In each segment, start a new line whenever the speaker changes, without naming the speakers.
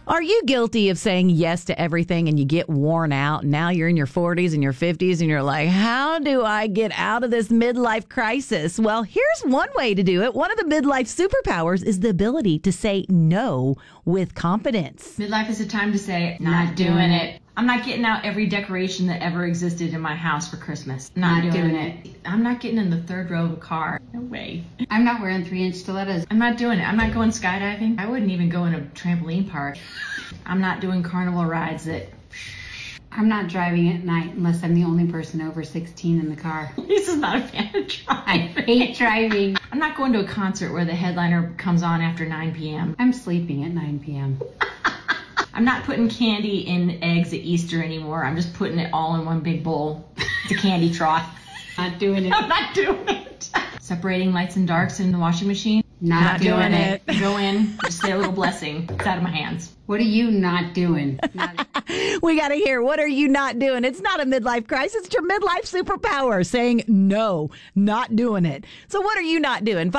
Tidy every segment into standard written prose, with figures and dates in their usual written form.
Are you guilty of saying yes to everything and you get worn out? Now you're in your 40s and your 50s and you're like, how do I get out of this midlife crisis? Well, here's one way to do it. One of the midlife superpowers is the ability to say no with confidence.
Midlife is a time to say, not doing it. I'm not getting out every decoration that ever existed in my house for Christmas. Not doing it. I'm not getting in the third row of a car. No way.
I'm not wearing 3-inch stilettos.
I'm not doing it. I'm not going skydiving. I wouldn't even go in a trampoline park. I'm not doing carnival rides that...
I'm not driving at night unless I'm the only person over 16 in the car.
This is not a fan of driving.
I hate driving.
I'm not going to a concert where the headliner comes on after 9 p.m.
I'm sleeping at 9 p.m.
I'm not putting candy in eggs at Easter anymore. I'm just putting it all in one big bowl. It's a candy trough.
Not doing it.
I'm not doing it. Separating lights and darks in the washing machine.
Not doing it.
Go in, just say a little blessing. It's out of my hands.
What are you not doing?
We got to hear, what are you not doing? It's not a midlife crisis. It's your midlife superpower, saying no, not doing it. So what are you not doing?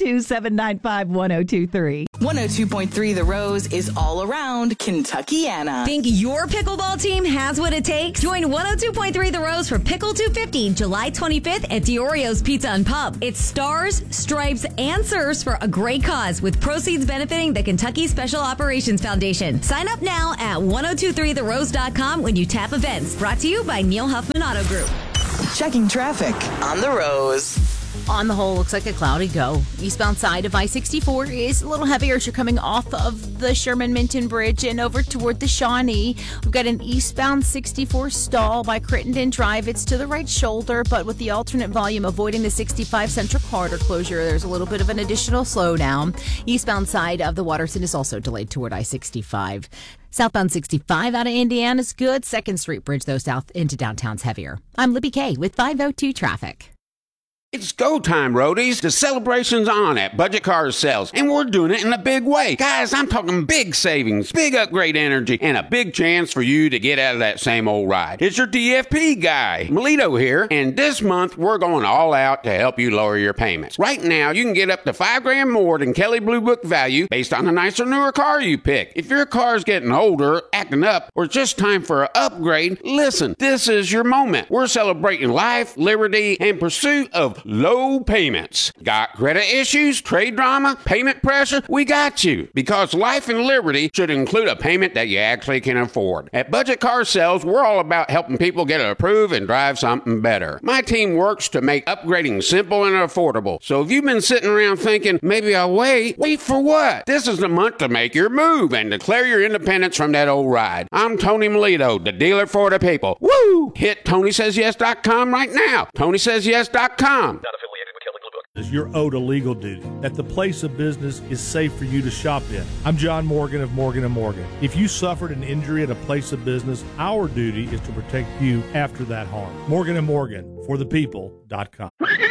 502-795-1023.
102.3 The Rose is all around Kentuckiana.
Think your pickleball team has what it takes? Join 102.3 The Rose for Pickle 250 July 25th at Diorio's Pizza and Pub. It's stars, stripes, and serves for a great cause, with proceeds benefiting the Kentucky Special Operations Foundation. Sign up now at 1023therose.com when you tap events. Brought to you by Neil Huffman Auto Group.
Checking traffic on The Rose.
On the whole, looks like a cloudy go. Eastbound side of I-64 is a little heavier as you're coming off of the Sherman-Minton Bridge and over toward the Shawnee. We've got an eastbound 64 stall by Crittenden Drive. It's to the right shoulder, but with the alternate volume avoiding the 65 Central Corridor closure, there's a little bit of an additional slowdown. Eastbound side of the Watterson is also delayed toward I-65. Southbound 65 out of Indiana is good. 2nd Street Bridge, though, south into downtown's heavier. I'm Libby Kay with 502 Traffic.
It's go time, roadies. The celebration's on at Budget Car Sales, and we're doing it in a big way. Guys, I'm talking big savings, big upgrade energy, and a big chance for you to get out of that same old ride. It's your DFP guy, Melito here, and this month we're going all out to help you lower your payments. Right now, you can get up to $5,000 more than Kelley Blue Book value based on a nicer, newer car you pick. If your car's getting older, acting up, or it's just time for an upgrade, listen, this is your moment. We're celebrating life, liberty, and pursuit of low payments. Got credit issues, trade drama, payment pressure? We got you. Because life and liberty should include a payment that you actually can afford. At Budget Car Sales, we're all about helping people get approved and drive something better. My team works to make upgrading simple and affordable. So if you've been sitting around thinking, maybe I'll wait for what? This is the month to make your move and declare your independence from that old ride. I'm Tony Melito, the dealer for the people. Woo! Hit TonySaysYes.com right now. TonySaysYes.com.
You're owed a legal duty, that the place of business is safe for you to shop in. I'm John Morgan of Morgan & Morgan. If you suffered an injury at a place of business, our duty is to protect you after that harm. Morgan & Morgan, for the people.com.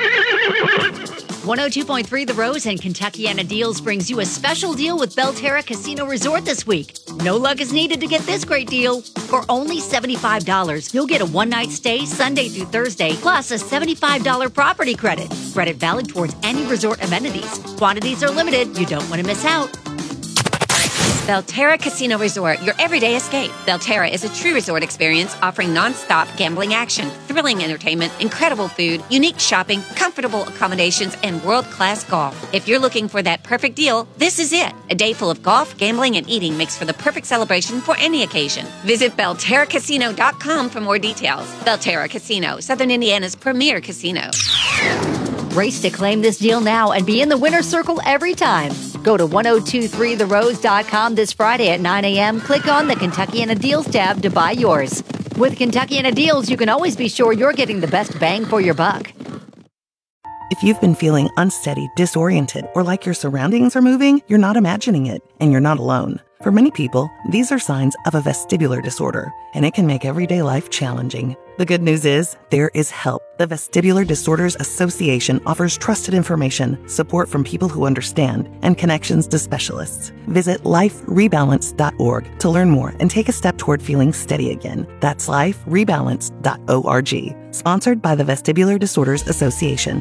102.3 The Rose and Kentuckiana Deals brings you a special deal with Belterra Casino Resort this week. No luggage needed to get this great deal. For only $75, you'll get a one-night stay Sunday through Thursday, plus a $75 property credit. Credit valid towards any resort amenities. Quantities are limited. You don't want to miss out. Belterra Casino Resort, your everyday escape. Belterra is a true resort experience offering non-stop gambling action, thrilling entertainment, incredible food, unique shopping, comfortable accommodations, and world-class golf. If you're looking for that perfect deal, this is it. A day full of golf, gambling, and eating makes for the perfect celebration for any occasion. Visit BelterraCasino.com for more details. Belterra Casino, Southern Indiana's premier casino. Race to claim this deal now and be in the winner's circle every time. Go to 1023therose.com this Friday at 9 a.m. Click on the Kentuckiana Deals tab to buy yours. With Kentuckiana Deals, you can always be sure you're getting the best bang for your buck.
If you've been feeling unsteady, disoriented, or like your surroundings are moving, you're not imagining it, and you're not alone. For many people, these are signs of a vestibular disorder, and it can make everyday life challenging. The good news is, there is help. The Vestibular Disorders Association offers trusted information, support from people who understand, and connections to specialists. Visit liferebalance.org to learn more and take a step toward feeling steady again. That's liferebalance.org. Sponsored by the Vestibular Disorders Association.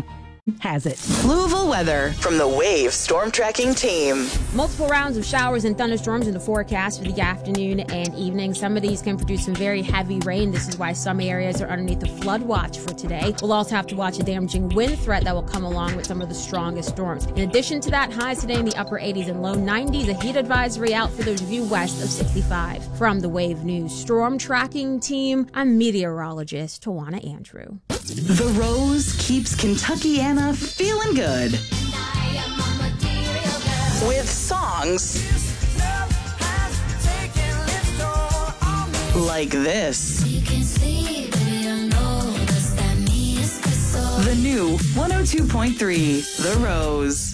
has it.
Louisville weather from the Wave Storm Tracking Team.
Multiple rounds of showers and thunderstorms in the forecast for the afternoon and evening. Some of these can produce some very heavy rain. This is why some areas are underneath the flood watch for today. We'll also have to watch a damaging wind threat that will come along with some of the strongest storms. In addition to that, highs today in the upper 80s and low 90s. A heat advisory out for those of you west of 65. From the Wave News Storm Tracking Team, I'm meteorologist Tawana Andrew.
The Rose keeps Kentuckiana feeling good. With songs like this. The new 102.3 The Rose.